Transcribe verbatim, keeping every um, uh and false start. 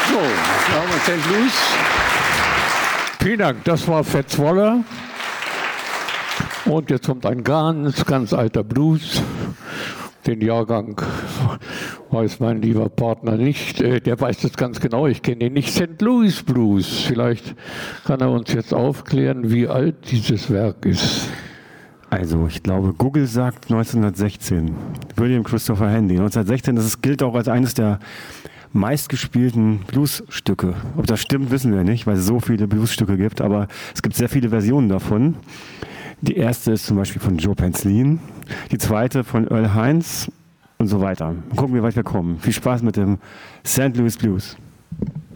So, da haben wir Sankt Louis. Vielen Dank, das war Fats Waller. Und jetzt kommt ein ganz, ganz alter Blues. Den Jahrgang weiß mein lieber Partner nicht. Der weiß das ganz genau. Ich kenne ihn nicht. Sankt Louis Blues. Vielleicht kann er uns jetzt aufklären, wie alt dieses Werk ist. Also, ich glaube, Google sagt neunzehnhundertsechzehn. William Christopher Handy. neunzehnhundertsechzehn, das ist, gilt auch als eines der meistgespielten Bluesstücke. Ob das stimmt, wissen wir nicht, weil es so viele Bluesstücke gibt. Aber es gibt sehr viele Versionen davon. Die erste ist zum Beispiel von Joe Penzlin, die zweite von Earl Hines und so weiter. Gucken wir, wie weit wir kommen. Viel Spaß mit dem Sankt Louis Blues.